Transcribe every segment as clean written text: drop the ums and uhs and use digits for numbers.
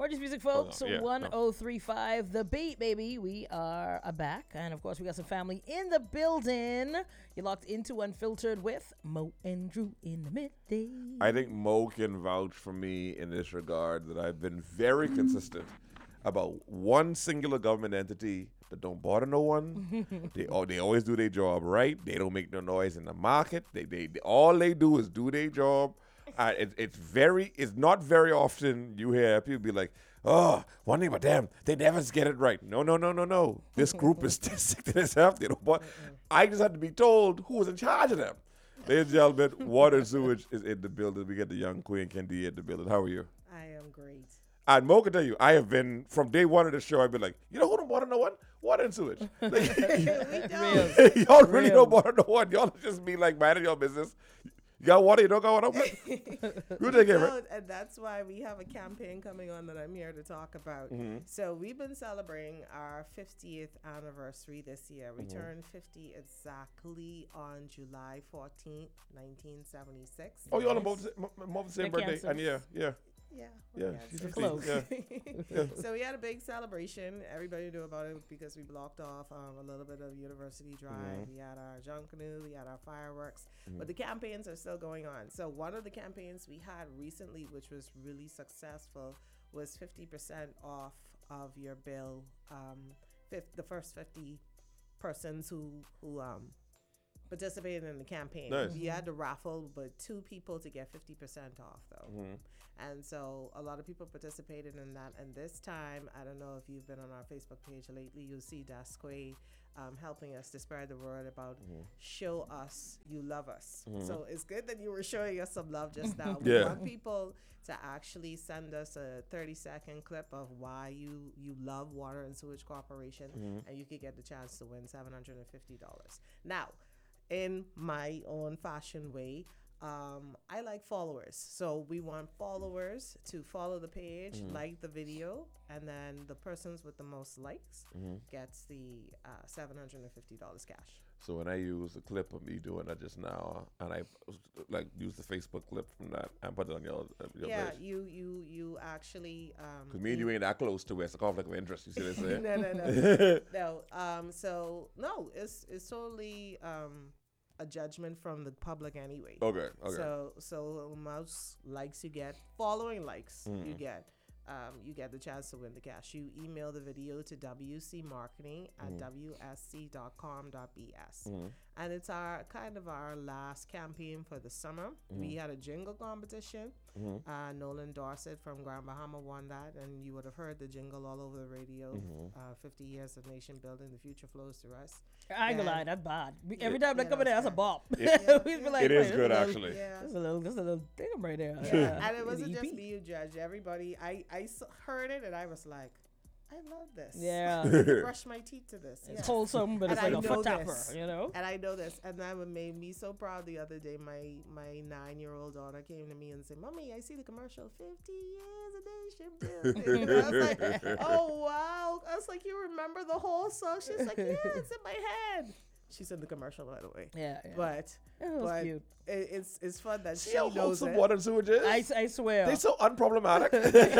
Gorgeous music, folks. yeah, no. 1035 The Beat, baby. We are back. And of course, we got some family in the building. You're locked into Unfiltered with Mo and Drew in the midday. I think Mo can vouch for me in this regard that I've been very consistent about one singular government entity that don't bother no one. they always do their job right. They don't make no noise in the market. They all they do is do their job. It's not very often you hear people be like, oh, one thing about them, they never get it right. No. This group is sick to themselves. They don't bother. I just had to be told who was in charge of them. Ladies and gentlemen, Water and Sewage is in the building. We got the young Queen Kendi in the building. How are you? I am great. And Mo can tell you, I have been, from day one of the show, I've been like, you know who don't bother no one? Water and Sewage. Like, y'all really don't bother no one. Y'all just be like, minding your business. You got water, you don't got water? You take care of it. And that's why we have a campaign coming on that I'm here to talk about. Mm-hmm. So we've been celebrating our 50th anniversary this year. We turned 50 exactly on July 14th, 1976. Oh, y'all are both the same birthday. cancers. And yeah. Yeah, She's so 50. close. Yeah. So we had a big celebration. Everybody knew about it because we blocked off a little bit of University Drive. We had our junk canoe, we had our fireworks, but the campaigns are still going on. So one of the campaigns we had recently, which was really successful, was 50% off of your bill. The first 50 persons who participated in the campaign. Nice. We had to raffle, but 2 people to get 50% off though. And so a lot of people participated in that. And this time, I don't know if you've been on our Facebook page lately, you'll see Dasquay helping us to spread the word about show us you love us. So it's good that you were showing us some love just now. We want people to actually send us a 30-second clip of why you love Water and Sewage Corporation, and you could get the chance to win $750. Now, in my own fashion way, I like followers. So we want followers to follow the page, like the video, and then the persons with the most likes gets the $750 cash. So when I use the clip of me doing that just now, and I like use the Facebook clip from that and put it on your page. You actually Because me and you ain't that close to it. It's a conflict of interest. You see what I'm saying? no. So no, it's totally a judgment from the public anyway. Okay. So most likes you get, following likes you get the chance to win the cash. You email the video to wcmarketing@wsc.com.bs. And it's our last campaign for the summer. We had a jingle competition. Nolan Dorset from Grand Bahama won that, and you would have heard the jingle all over the radio. 50 years of nation building, the future flows to us. I ain't gonna lie, that's bad. Every time they come in there, that's a bop. It We'd be like, it is "Wait, good, this actually. That's a little thing right there. And it wasn't just me, you judge. Everybody, I heard it and I was like, I love this. Yeah. I could brush my teeth to this. It's wholesome, but it's And like I a know foot tapper, this. you know? And I know this. And that made me so proud the other day. My 9-year-old daughter came to me and said, Mommy, I see the commercial, 50 years of nation building. And I was like, oh, wow. I was like, you remember the whole song? She's like, yeah, it's in my head. She's in the commercial, by the way. Yeah. But It was cute. It's fun that See she how knows wholesome it. Water and Sewage is? I swear. They so unproblematic.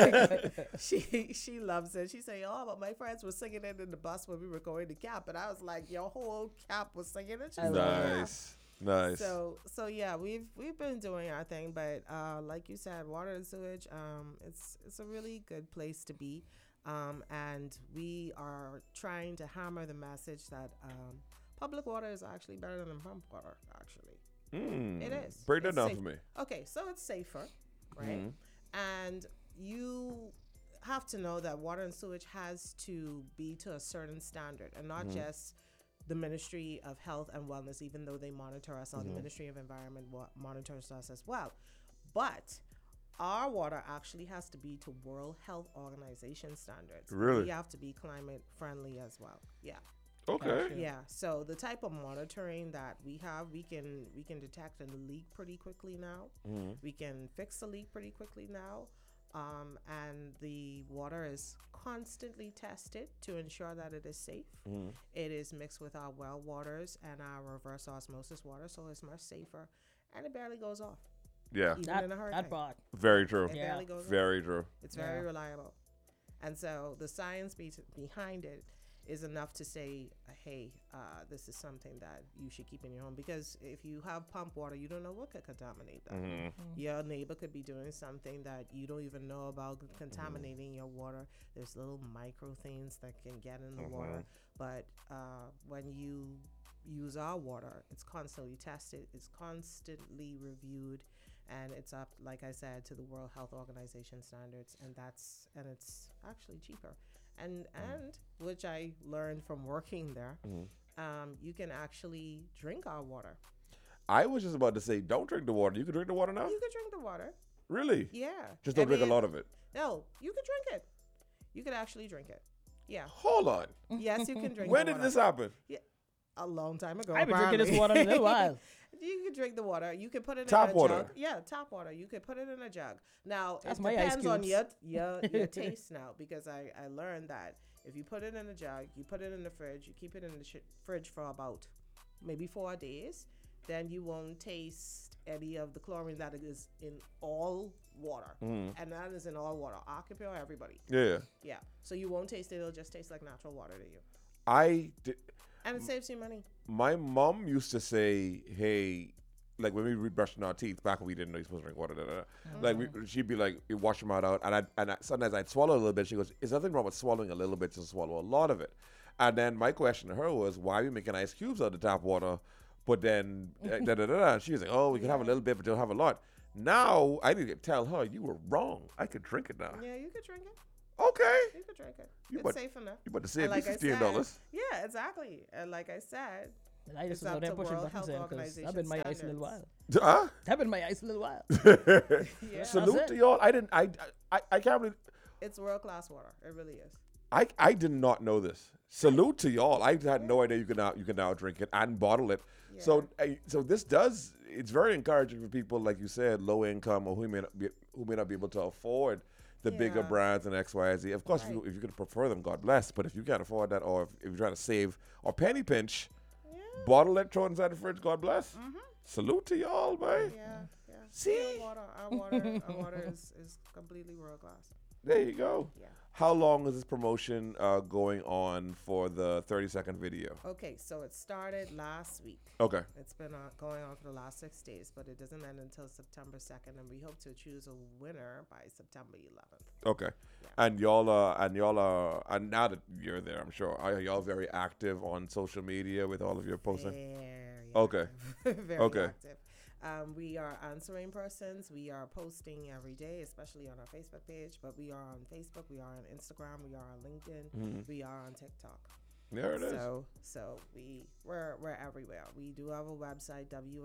She loves it. She say, "Oh, but my friends were singing it in the bus when we were going to camp," and I was like, "Your whole camp was singing it." She's like, "Yeah." Nice. So yeah, we've been doing our thing, but like you said, Water and Sewage, it's a really good place to be, and we are trying to hammer the message that public water is actually better than pump water. Actually, it is. Break that It's down safe. for me. Okay, so it's safer, right? And you have to know that water and sewage has to be to a certain standard, and not just the Ministry of Health and Wellness, even though they monitor us, or the Ministry of Environment monitors us as well. But our water actually has to be to World Health Organization standards. Really? We have to be climate friendly as well. Yeah. Okay. Yeah. So the type of monitoring that we have, we can detect a leak pretty quickly now. We can fix a leak pretty quickly now. And the water is constantly tested to ensure that it is safe. It is mixed with our well waters and our reverse osmosis water, so it's much safer, and it barely goes off. Yeah. Even in a hurricane. That part. Very true. It barely goes off. Very true. It's very reliable. And so the science behind it is enough to say, hey, this is something that you should keep in your home. Because if you have pump water, you don't know what could contaminate that. Your neighbor could be doing something that you don't even know about contaminating your water. There's little micro things that can get in the water. But when you use our water, it's constantly tested, it's constantly reviewed, and it's up, like I said, to the World Health Organization standards, and it's actually cheaper. And which I learned from working there, you can actually drink our water. I was just about to say, don't drink the water. You can drink the water now? You can drink the water. Really? Yeah. Just don't drink a lot of it. No, you can drink it. You could actually drink it. Yeah. Hold on. Yes, you can drink When the did water. this happen? Yeah. A long time ago. I've been drinking this apparently. water in a little while. You can drink the water. You can put it Tap in a water. jug. Yeah, tap water. You can put it in a jug. Now, That's it my ice depends on cubes. your taste now, because I learned that if you put it in a jug, you put it in the fridge, you keep it in the fridge for about maybe 4 days, then you won't taste any of the chlorine that is in all water. And that is in all water. Aquapure, everybody. Yeah. Yeah. So you won't taste it. It'll just taste like natural water to you. And it saves you money. my mom used to say, hey, like when we were brushing our teeth, back when we didn't know you're supposed to drink water, like she'd be like, you wash your mouth out, and sometimes I'd swallow a little bit. She goes, "Is nothing wrong with swallowing a little bit, just swallow a lot of it." And then my question to her was, why are we making ice cubes out of the tap water? But then she was like, "Oh, we can have a little bit, but don't have a lot." Now I need to tell her you were wrong. I could drink it now. Yeah, you could drink it. Okay. You could drink it. You It's but- safe enough. You about to save And me like I said, $15? Yeah, exactly. And like I said, And I just It's was out up there to pushing World buttons Health in because Organization I've been my ice a little while. standards. Huh? I've been my ice a little while. yeah, Salute That's to it. y'all. I can't believe. it's world class water. It really is. I did not know this. Salute to y'all. I had no idea you can now drink it and bottle it. Yeah. So this does, it's very encouraging for people, like you said, low income or who may not be able to afford the bigger Yeah. brands and X, Y, Z. Of course, Right. if you could prefer them, God bless. But if you can't afford that, or if you're trying to save or penny pinch, Yeah. bottle it, throw it inside the fridge. God bless. Salute to y'all, man. Yeah. Yeah. See? Our water is completely world class. There you go. Yeah. How long is this promotion going on for the 30-second video? Okay, so it started last week. Okay. It's been going on for the last 6 days, but it doesn't end until September 2nd, and we hope to choose a winner by September 11th. Okay. Yeah. And and now that you're there, I'm sure, are y'all very active on social media with all of your posting? Very Okay. active. Very Okay. active. We are answering persons. We are posting every day, especially on our Facebook page. But we are on Facebook. We are on Instagram. We are on LinkedIn. We are on TikTok. There it is. So we're everywhere. We do have a website,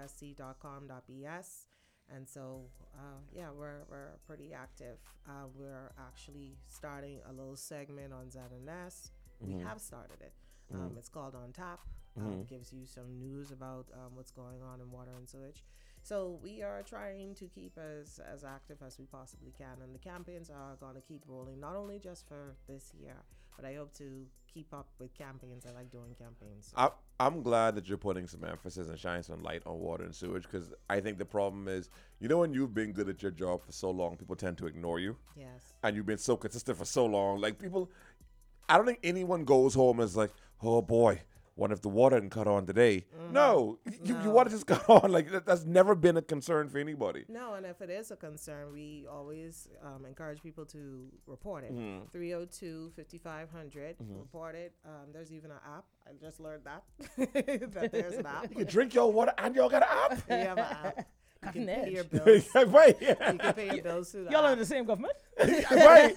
wsc.com.bs, and so we're pretty active. We're actually starting a little segment on ZNS. We have started it. It's called On Tap. Gives you some news about what's going on in water and sewage. So we are trying to keep as active as we possibly can, and the campaigns are going to keep rolling, not only just for this year, but I hope to keep up with campaigns. I like doing campaigns. I'm glad that you're putting some emphasis and shining some light on water and sewage, because I think the problem is, when you've been good at your job for so long, people tend to ignore you. Yes. And you've been so consistent for so long. Like I don't think anyone goes home and is like, oh boy, what if the water didn't cut on today? No, you want to just cut on. Like that's never been a concern for anybody. No, and if it is a concern, we always encourage people to report it. 302-5500. Report it. There's even an app. I just learned that that there's an app. You can drink your water and y'all got an app. We have an app. You Cutting can pay your edge. bills. Right. You can pay your bills through the Y'all app. are the same government? Right.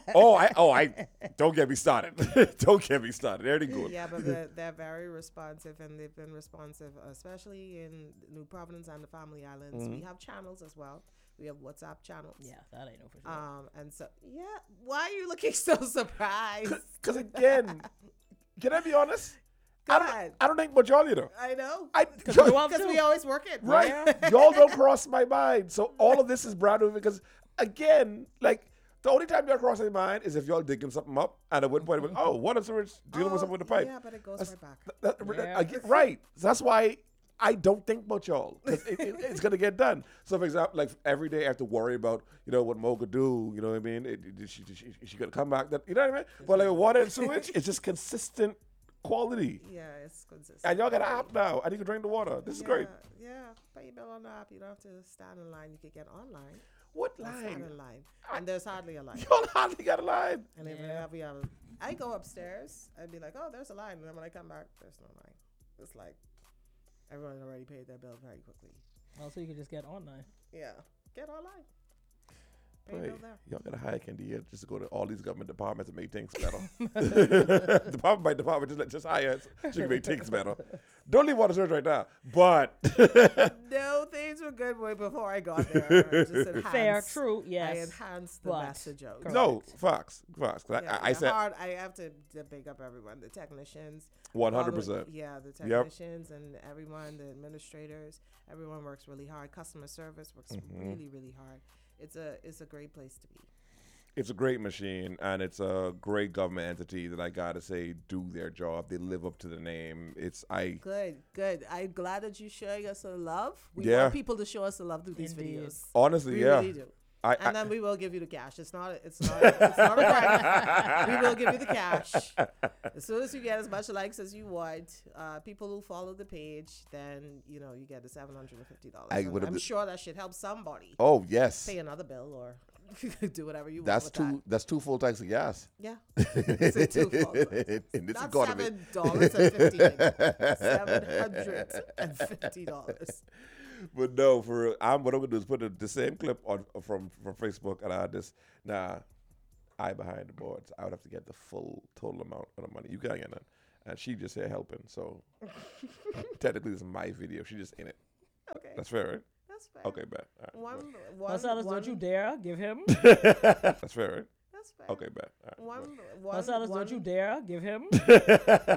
I don't get me started. Don't get me started. There they go. Yeah, but they're very responsive, and they've been responsive, especially in New Providence and the Family Islands. We have channels as well. We have WhatsApp channels. Yeah, that I know for sure. And so, why are you looking so surprised? Because again, can I be honest? Go ahead. I don't think much y'all either. I know. Because we go out Because too. we always work it. Right. Y'all don't cross my mind. So all of this is brand new because, again, like, the only time y'all cross my mind is if y'all digging something up and at one point, water sewage dealing with something with the pipe. Yeah, but it goes right back. Right. So that's why I don't think about y'all because it's gonna get done. So, for example, like every day I have to worry about what Mo could do. You know what I mean? She gonna come back? You know what I mean? But like water and sewage, it's just consistent quality. Yeah, it's consistent. And y'all got an app now, and you can drink the water. This is great. Yeah, pay your bill on the app. You don't have to stand in line. You can get online. What Stand line? in line, and there's hardly a line. Y'all hardly got a line. And if we have, I go upstairs. I'd be like, oh, there's a line, and then when I come back, there's no line. It's like everyone already paid their bill very quickly. Also, you can just get online. Yeah, get online. Pay your Wait, bill there. y'all got to hire Candia just to go to all these government departments and make things better. Department by department, just hire us. She can make things better. Don't leave water search right now. But No, things were good way before I got there. I just enhanced, Fair, true, yes. I enhanced the But- message out. Correct. no, facts. 'Cause Yeah, I said I have to big up everyone, the technicians. 100%. Yeah, the technicians and everyone, the administrators, everyone works really hard. Customer service works really, really hard. It's a great place to be. It's a great machine, and it's a great government entity that I gotta say do their job. They live up to the name. Good. I'm glad that you're showing us the love. We Yeah. want people to show us the love through these Indeed. videos. Honestly, We yeah. really do. I And then we will give you the cash. It's not a prank. We will give you the cash. As soon as you get as much likes as you want, people who follow the page, then you get the $750. I'm sure that should help somebody oh yes, pay another bill or do whatever you that's want. two. That's two full tanks of gas. Yeah. It's a two full In this Not economy. $7.50. But no, for real, what I'm gonna do is put the same clip on from Facebook, and I just I behind the boards. I would have to get the full total amount of the money. You can't get none, and she just here helping. So technically, this is my video. She just in it. Okay. That's fair, right? That's fair. Okay, bet. All right. Marcellus, don't you dare give him. That's fair, right? That's fair. Okay, bet. All right. Marcellus, Marcellus, don't you dare give him.